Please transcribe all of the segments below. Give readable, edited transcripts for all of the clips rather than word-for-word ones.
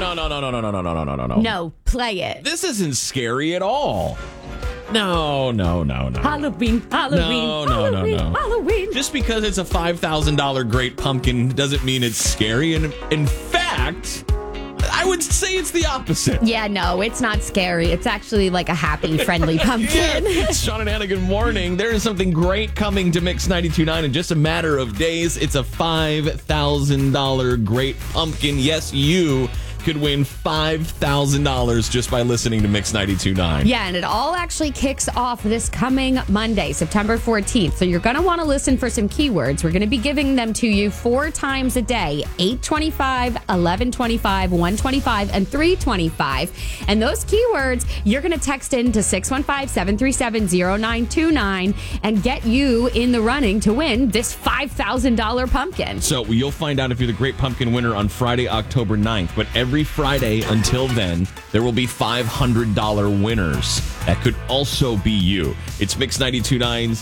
No. No, play it. This isn't scary at all. No. Halloween. No. Halloween. Just because it's a $5,000 great pumpkin doesn't mean it's scary. And in fact, I would say it's the opposite. Yeah, no, it's not scary. It's actually like a happy, friendly pumpkin. Yeah. Sean and Hannah, good morning. There is something great coming to Mix 92.9 in just a matter of days. It's a $5,000 great pumpkin. Yes, you could win $5,000 just by listening to Mix 92.9. Yeah, and it all actually kicks off this coming Monday, September 14th. So you're going to want to listen for some keywords. We're going to be giving them to you 4 times a day, 8:25, 11:25, 1:25, and 3:25. And those keywords, you're going to text in to 615-737-0929 and get you in the running to win this $5,000 pumpkin. So you'll find out if you're the great pumpkin winner on Friday, October 9th. But every Friday until then, there will be $500 winners. That could also be you. It's Mix 92.9's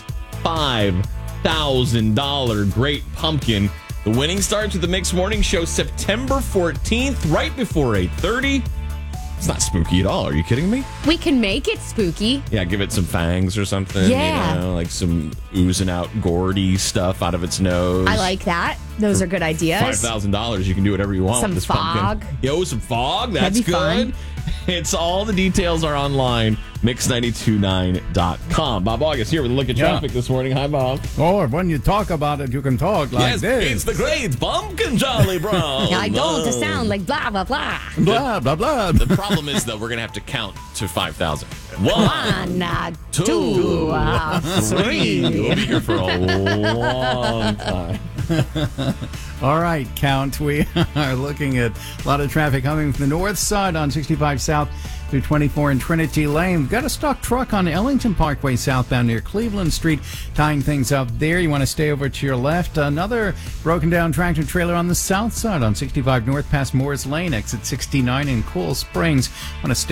$5,000 great pumpkin. The winning starts with the Mix Morning Show September 14th, right before 8:30. It's not spooky at all. Are you kidding me? We can make it spooky. Yeah, give it some fangs or something. Yeah. You know, like some oozing out gordy stuff out of its nose. I like that. Those are good ideas. $5,000. You can do whatever you want Some with this fog. pumpkin. Yo, some fog. That's That'd be good. fun. It's all the details are online. Mix929.com. Bob August here with a look at traffic this morning. Hi, Bob. Or when you talk about it, you can talk like Yes, this. it's the great pumpkin, Charlie Brown. I don't sound like blah, blah, blah. Blah, blah, blah. The problem is, though, we're going to have to count to 5,000. 1, 2, 3. We'll be here for a long time. All right, Count. We are looking at a lot of traffic coming from the north side on 65 South through 24 and Trinity Lane. We've got a stock truck on Ellington Parkway southbound near Cleveland Street, tying things up there. You want to stay over to your left. Another broken down tractor trailer on the south side on 65 North past Moore's Lane, exit 69 in Cool Springs. Want to stay